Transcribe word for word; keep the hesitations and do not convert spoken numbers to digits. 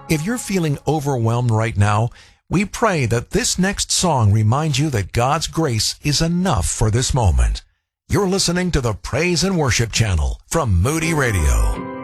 If you're feeling overwhelmed right now, we pray that this next song reminds you that God's grace is enough for this moment. You're listening to the Praise and Worship Channel from Moody Radio.